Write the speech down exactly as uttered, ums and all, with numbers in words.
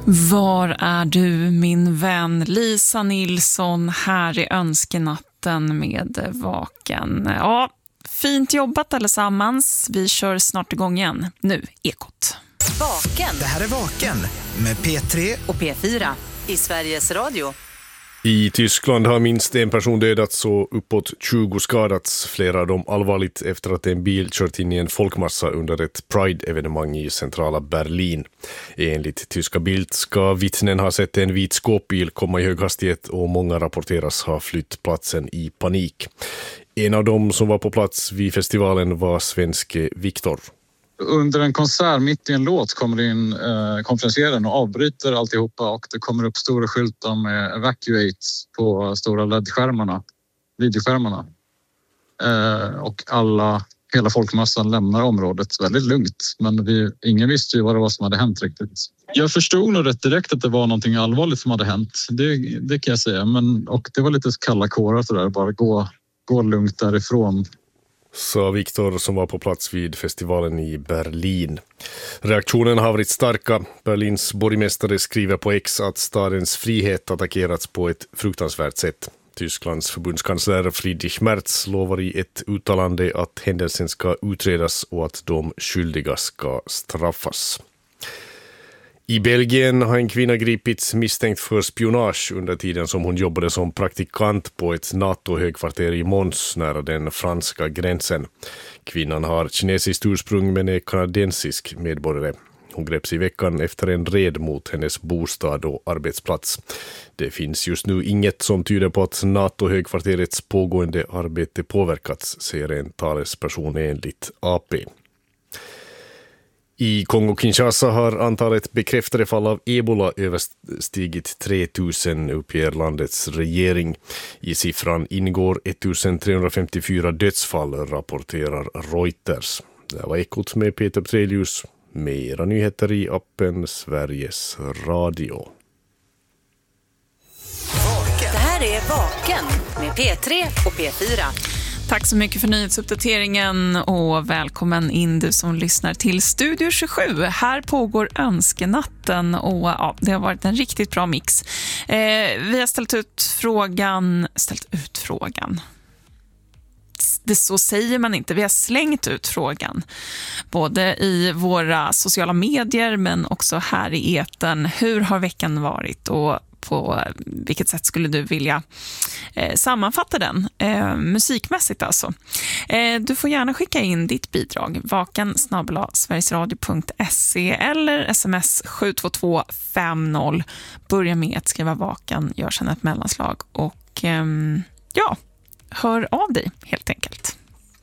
Var är du, min vän? Lisa Nilsson här i önskenatten med Vaken. Ja, fint jobbat allesammans. Vi kör snart igång igen. Nu, Ekot. Vaken. Det här är Vaken med P tre och P fyra i Sveriges Radio. I Tyskland har minst en person dödats och uppåt tjugo skadats, flera av dem allvarligt efter att en bil kört in i en folkmassa under ett Pride-evenemang i centrala Berlin. Enligt tyska Bild ska vittnen ha sett en vit skåpbil komma i hög hastighet och många rapporteras ha flytt platsen i panik. En av dem som var på plats vid festivalen var svenske Viktor. Under en konsert mitt i en låt kommer det in eh, konferenseraren och avbryter alltihopa och det kommer upp stora skyltar med evacuate på stora L E D-skärmarna, videoskärmarna. Eh, och alla, hela folkmassan lämnar området väldigt lugnt. Men vi, ingen visste ju vad det var som hade hänt riktigt. Jag förstod nog rätt direkt att det var någonting allvarligt som hade hänt. Det, det kan jag säga. Men, och det var lite kalla kårar sådär, bara gå, gå lugnt därifrån. Sa Viktor som var på plats vid festivalen i Berlin. Reaktionen har varit starka. Berlins borgmästare skriver på X att stadens frihet attackerats på ett fruktansvärt sätt. Tysklands förbundskansler Friedrich Merz lovar i ett uttalande att händelsen ska utredas och att de skyldiga ska straffas. I Belgien har en kvinna gripits misstänkt för spionage under tiden som hon jobbade som praktikant på ett NATO-högkvarter i Mons nära den franska gränsen. Kvinnan har kinesiskt ursprung men är kanadensisk medborgare. Hon greps i veckan efter en red mot hennes bostad och arbetsplats. Det finns just nu inget som tyder på att NATO-högkvarterets pågående arbete påverkats, säger en talesperson enligt A P. I Kongo-Kinshasa har antalet bekräftade fall av ebola överstigit tre tusen, uppger landets regering. I siffran ingår ettusentrehundrafemtiofyra dödsfall, rapporterar Reuters. Det var Ekot med Peter Trelius. Mera nyheter i appen Sveriges Radio. Det här är Vaken med P tre och P fyra. Tack så mycket för nyhetsuppdateringen och välkommen in du som lyssnar till Studio tjugosju. Här pågår önskenatten och ja, det har varit en riktigt bra mix. Eh, vi har ställt ut frågan, ställt ut frågan. Det så säger man inte. Vi har slängt ut frågan både i våra sociala medier men också här i etern. Hur har veckan varit och på vilket sätt skulle du vilja eh, sammanfatta den eh, musikmässigt alltså. Eh, du får gärna skicka in ditt bidrag vaken snabel-a sverigesradio punkt se eller sms sju två två fem noll. Börja med att skriva vaken, gör sedan ett mellanslag och eh, ja, hör av dig helt enkelt.